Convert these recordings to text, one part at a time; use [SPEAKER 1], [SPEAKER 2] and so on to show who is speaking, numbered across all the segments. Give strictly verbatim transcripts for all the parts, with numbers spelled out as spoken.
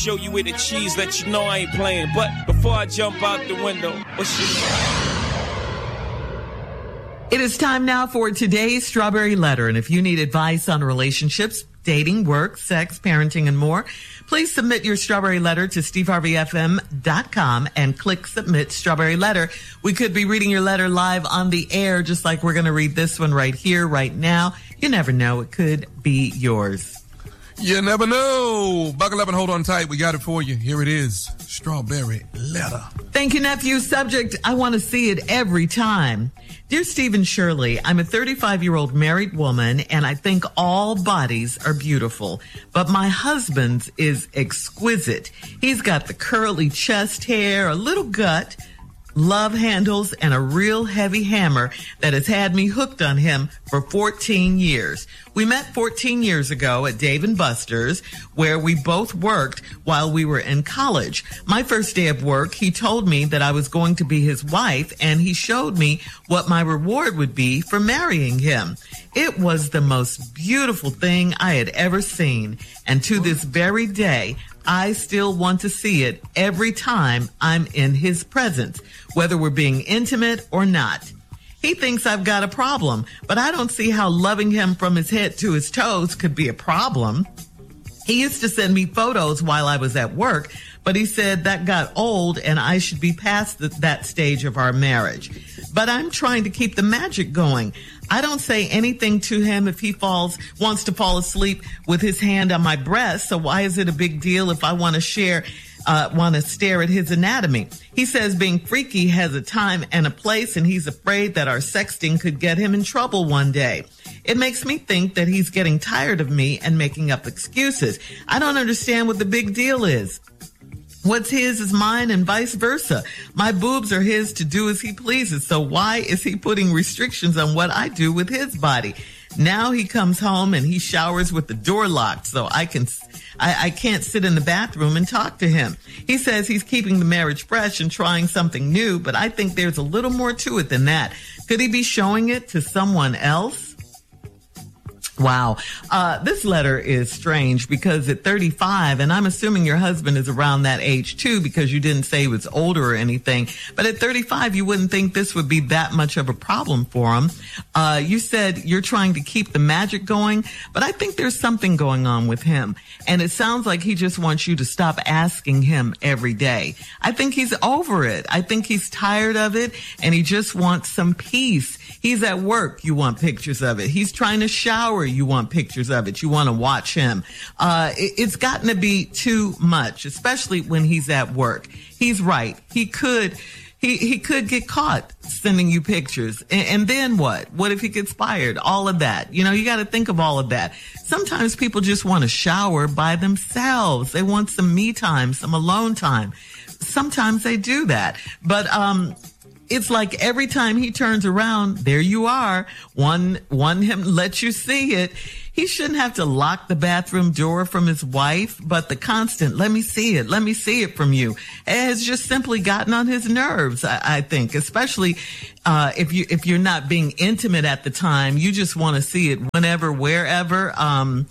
[SPEAKER 1] Show you with the cheese, let you know I ain't playing. But before I jump out the window, what's your
[SPEAKER 2] It is time now for today's Strawberry Letter. And if you need advice on relationships, dating, work, sex, parenting, and more, please submit your Strawberry Letter to steve harvey f m dot com and click Submit Strawberry Letter. We could be reading your letter live on the air, just like we're going to read this one right here, right now. You never know. It could be yours.
[SPEAKER 3] You never know. Buckle up and hold on tight. We got it for you. Here it is. Strawberry Letter.
[SPEAKER 2] Thank you, nephew. Subject, I want to see it every time. Dear Steve and Shirley, I'm a thirty-five-year-old married woman, and I think all bodies are beautiful. But my husband's is exquisite. He's got the curly chest hair, a little gut, love handles, and a real heavy hammer that has had me hooked on him for fourteen years. We met fourteen years ago at Dave and Buster's, where we both worked while we were in college. My first day of work, he told me that I was going to be his wife, and he showed me what my reward would be for marrying him. It was the most beautiful thing I had ever seen, and to this very day, I still want to see it every time I'm in his presence, whether we're being intimate or not. He thinks I've got a problem, but I don't see how loving him from his head to his toes could be a problem. He used to send me photos while I was at work, but he said that got old and I should be past the, that stage of our marriage. But I'm trying to keep the magic going. I don't say anything to him if he falls, wants to fall asleep with his hand on my breast. So why is it a big deal if I want to share, uh, want to stare at his anatomy? He says being freaky has a time and a place, and he's afraid that our sexting could get him in trouble one day. It makes me think that he's getting tired of me and making up excuses. I don't understand what the big deal is. What's his is mine and vice versa. My boobs are his to do as he pleases. So why is he putting restrictions on what I do with his body? Now he comes home and he showers with the door locked, so I can, I, I can't sit in the bathroom and talk to him. He says he's keeping the marriage fresh and trying something new, but I think there's a little more to it than that. Could he be showing it to someone else? Wow. Uh, this letter is strange because at thirty-five, and I'm assuming your husband is around that age too because you didn't say he was older or anything, but at thirty-five, you wouldn't think this would be that much of a problem for him. Uh, you said you're trying to keep the magic going, but I think there's something going on with him. And it sounds like he just wants you to stop asking him every day. I think he's over it. I think he's tired of it and he just wants some peace. He's at work. You want pictures of it. He's trying to shower. You want pictures of it. You want to watch him. Uh, it, it's gotten to be too much, especially when he's at work. He's right. He could, he, he could get caught sending you pictures. And, and then what? What if he gets fired? All of that. You know, you got to think of all of that. Sometimes people just want to shower by themselves. They want some me time, some alone time. Sometimes they do that. But, um, it's like every time he turns around, there you are. One, one him let you see it. He shouldn't have to lock the bathroom door from his wife, but the constant, let me see it, let me see it from you, has just simply gotten on his nerves, I, I think, especially, uh, if you, if you're not being intimate at the time, you just want to see it whenever, wherever. Um,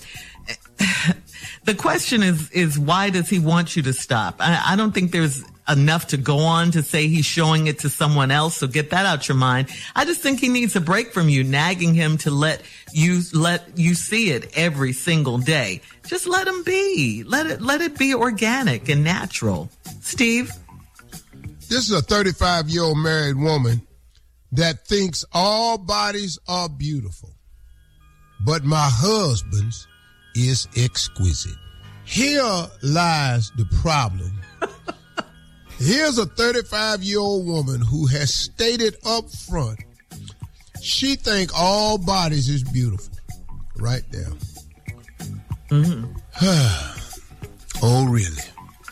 [SPEAKER 2] the question is, is why does he want you to stop? I, I don't think there's enough to go on to say he's showing it to someone else. So get that out your mind. I just think he needs a break from you, nagging him to let you, let you see it every single day. Just let him be. Let it, let it be organic and natural. Steve?
[SPEAKER 4] This is a thirty-five year old married woman that thinks all bodies are beautiful, but my husband's is exquisite. Here lies the problem. Here's a thirty-five year old woman who has stated up front she think all bodies is beautiful. Right there.
[SPEAKER 2] Mm-hmm.
[SPEAKER 4] Oh, really?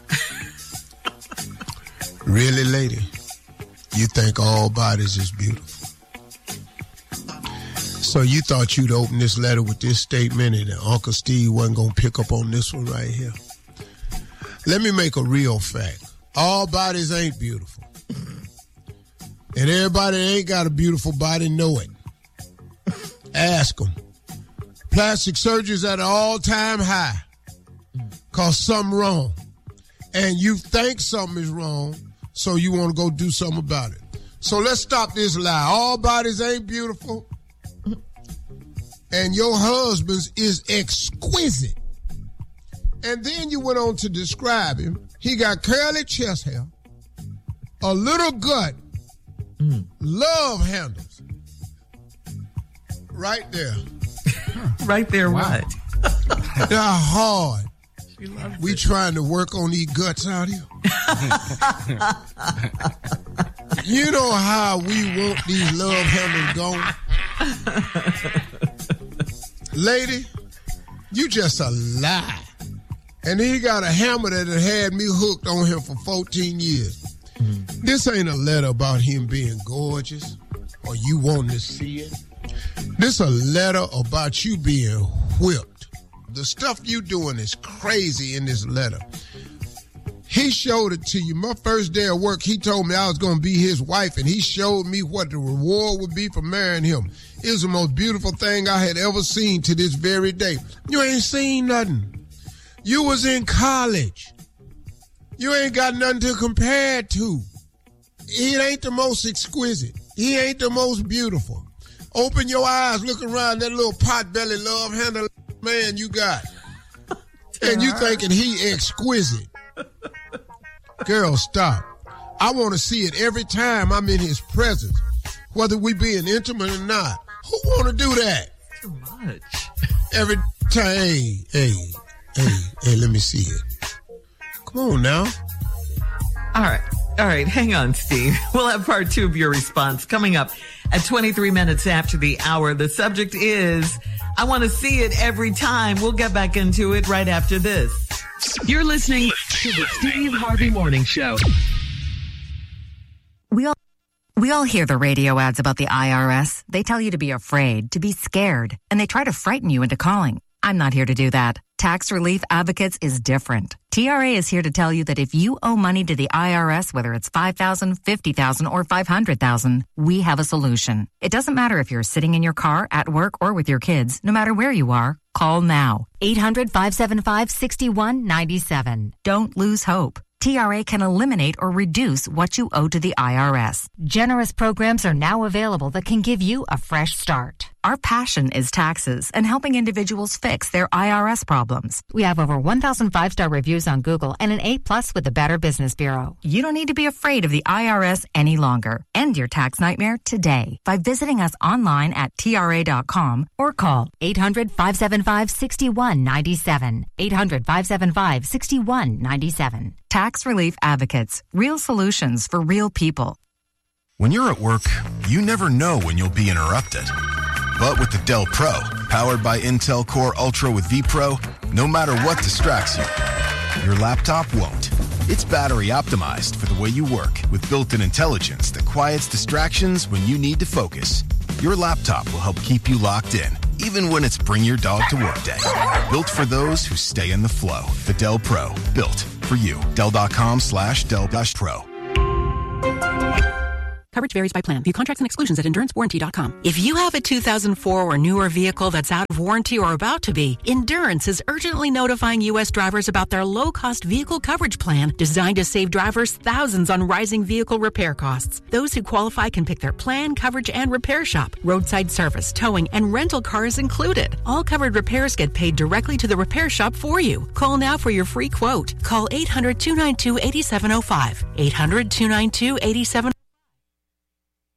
[SPEAKER 4] Really, lady? You think all bodies is beautiful? So you thought you'd open this letter with this statement and Uncle Steve wasn't going to pick up on this one right here? Let me make a real fact. All bodies ain't beautiful. And everybody that ain't got a beautiful body know it. Ask them. Plastic surgery's at an all-time high. Cause something wrong. and you think something is wrong, so you want to go do something about it. So let's stop this lie. All bodies ain't beautiful, and your husband's is exquisite. And then you went on to describe him. He got curly chest hair, a little gut, mm. love handles. Right there.
[SPEAKER 2] Right there,
[SPEAKER 3] wow.
[SPEAKER 2] what?
[SPEAKER 4] They're hard. We
[SPEAKER 2] it.
[SPEAKER 4] trying to work on these guts out here. You know how we want these love handles gone? Lady, you just a lie. And he got a hammer that had me hooked on him for fourteen years. Mm-hmm. This ain't a letter about him being gorgeous or you wanting to see it. This a letter about you being whipped. The stuff you doing is crazy in this letter. He showed it to you. My first day of work, he told me I was going to be his wife, and he showed me what the reward would be for marrying him. It was the most beautiful thing I had ever seen to this very day. You ain't seen nothing. You was in college. You ain't got nothing to compare it to. He ain't the most exquisite. He ain't the most beautiful. Open your eyes, look around that little pot-belly love handle man you got. And you thinking he exquisite. Girl, stop. I want to see it every time I'm in his presence, whether we being intimate or not. Who want to do that?
[SPEAKER 2] Too much.
[SPEAKER 4] Every time, hey, hey, hey, hey, let me see it. Come on now.
[SPEAKER 2] All right. All right. Hang on, Steve. We'll have part two of your response coming up at twenty-three minutes after the hour. The subject is, I want to see it every time. We'll get back into it right after this.
[SPEAKER 5] You're listening to the Steve Harvey Morning Show.
[SPEAKER 6] We all, we all hear the radio ads about the I R S. They tell you to be afraid, to be scared, and they try to frighten you into calling. I'm not here to do that. Tax Relief Advocates is different. T R A is here to tell you that if you owe money to the I R S, whether it's five thousand dollars, fifty thousand dollars, or five hundred thousand dollars, we have a solution. It doesn't matter if you're sitting in your car, at work, or with your kids. No matter where you are, call now. eight hundred, five seven five, six one nine seven. Don't lose hope. T R A can eliminate or reduce what you owe to the I R S. Generous programs are now available that can give you a fresh start. Our passion is taxes and helping individuals fix their I R S problems. We have over one thousand five-star reviews on Google and an A plus with the Better Business Bureau. You don't need to be afraid of the I R S any longer. End your tax nightmare today by visiting us online at T R A dot com or call eight hundred, five seven five, six one nine seven. eight hundred, five seven five, six one nine seven. Tax Relief Advocates. Real solutions for real people.
[SPEAKER 7] When you're at work, you never know when you'll be interrupted. But with the Dell Pro, powered by Intel Core Ultra with vPro, no matter what distracts you, your laptop won't. It's battery optimized for the way you work with built-in intelligence that quiets distractions when you need to focus. Your laptop will help keep you locked in, even when it's bring your dog to work day. Built for those who stay in the flow. The Dell Pro, built for you. Dell.com slash Dell Pro.
[SPEAKER 8] Coverage varies by plan. View contracts and exclusions at endurance warranty dot com.
[SPEAKER 9] If you have a two thousand four or newer vehicle that's out of warranty or about to be, Endurance is urgently notifying U S drivers about their low-cost vehicle coverage plan designed to save drivers thousands on rising vehicle repair costs. Those who qualify can pick their plan, coverage, and repair shop. Roadside service, towing, and rental cars included. All covered repairs get paid directly to the repair shop for you. Call now for your free quote. Call eight hundred, two nine two, eight seven zero five. eight hundred, two nine two, eight seven zero five.